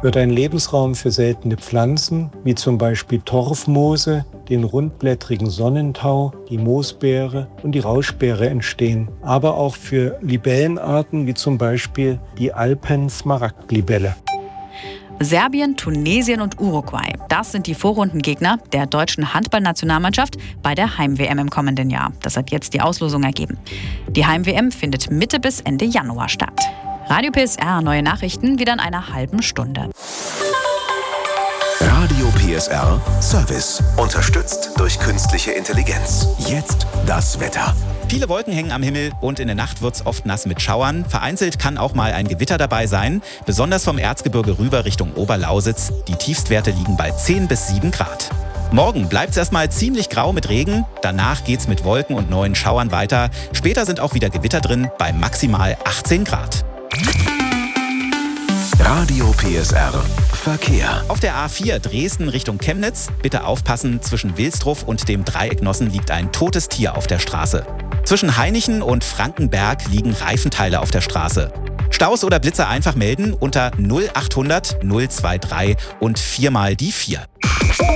wird ein Lebensraum für seltene Pflanzen, wie zum Beispiel Torfmoose, den rundblättrigen Sonnentau, die Moosbeere und die Rauschbeere entstehen. Aber auch für Libellenarten, wie zum Beispiel die Alpen-Smaragdlibelle. Serbien, Tunesien und Uruguay. Das sind die Vorrundengegner der deutschen Handballnationalmannschaft bei der Heim-WM im kommenden Jahr. Das hat jetzt die Auslosung ergeben. Die Heim-WM findet Mitte bis Ende Januar statt. Radio PSR, neue Nachrichten wieder in einer halben Stunde. Radio PSR Service. Unterstützt durch künstliche Intelligenz. Jetzt das Wetter. Viele Wolken hängen am Himmel und in der Nacht wird es oft nass mit Schauern. Vereinzelt kann auch mal ein Gewitter dabei sein. Besonders vom Erzgebirge rüber Richtung Oberlausitz. Die Tiefstwerte liegen bei 10 bis 7 Grad. Morgen bleibt es erstmal ziemlich grau mit Regen. Danach geht's mit Wolken und neuen Schauern weiter. Später sind auch wieder Gewitter drin bei maximal 18 Grad. Radio PSR Verkehr. Auf der A4 Dresden Richtung Chemnitz. Bitte aufpassen, zwischen Wilsdruff und dem Dreiecknossen liegt ein totes Tier auf der Straße. Zwischen Hainichen und Frankenberg liegen Reifenteile auf der Straße. Staus oder Blitzer einfach melden unter 0800 023 und 4 mal die 4.